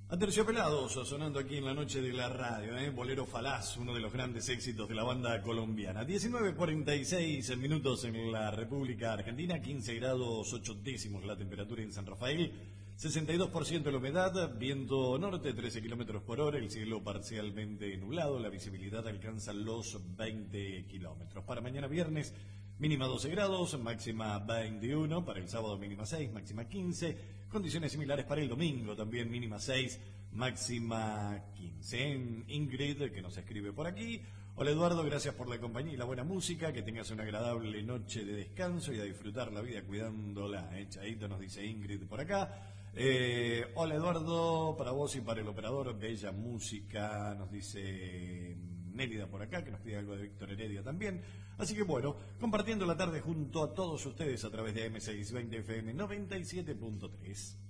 Aterciopelados sonando aquí en la noche de la radio, Bolero Falaz, uno de los grandes éxitos de la banda colombiana. 19:46 minutos en la República Argentina, 15 grados 8 décimos la temperatura en San Rafael, 62% la humedad, viento norte 13 kilómetros por hora, el cielo parcialmente nublado, la visibilidad alcanza los 20 kilómetros. Para mañana viernes, mínima 12 grados, máxima 21, para el sábado mínima 6, máxima 15, condiciones similares para el domingo, también mínima 6, máxima 15. Ingrid, que nos escribe por aquí. Hola Eduardo, gracias por la compañía y la buena música, que tengas una agradable noche de descanso y a disfrutar la vida cuidándola. Chaito, nos dice Ingrid por acá. Hola Eduardo, para vos y para el operador, bella música, nos dice Nélida por acá, que nos pide algo de Víctor Heredia también. Así que bueno, compartiendo la tarde junto a todos ustedes a través de M620 FM 97.3.